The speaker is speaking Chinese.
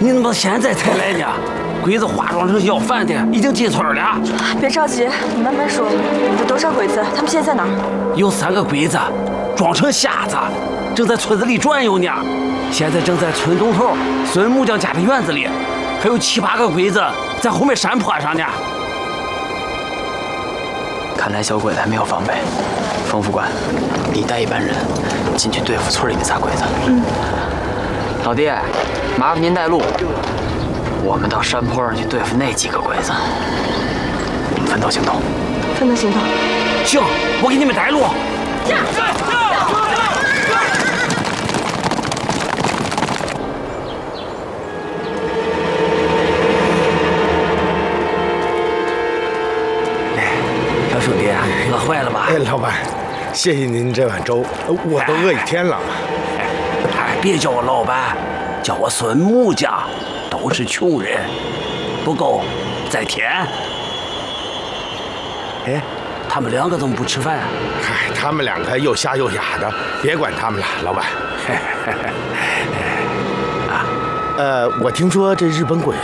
你怎么现在才来呢？鬼子化妆成要饭的，已经进村了。 别着急，你慢慢说。有多少鬼子？他们现在在哪儿？ 有3个鬼子，装成瞎子，正在村子里转悠呢。现在正在村东头孙木匠家的院子里，还有7、8个鬼子在后面山坡上呢。 看来小鬼子还没有防备。冯副官，你带一班人进去对付村里那仨鬼子。老弟，麻烦您带路，我们到山坡上去对付那几个鬼子。我们分头行动。 分头行动。 行，我给你们带路。小兄弟，饿坏了吧？ 哎，老板，谢谢您这碗粥，我都饿1天了。 哎，别叫我老板，叫我孙木匠，都是穷人，不够再添。哎，他们2个怎么不吃饭啊？ 嗨，他们2个又瞎又哑的，别管他们了，老板。我听说这日本鬼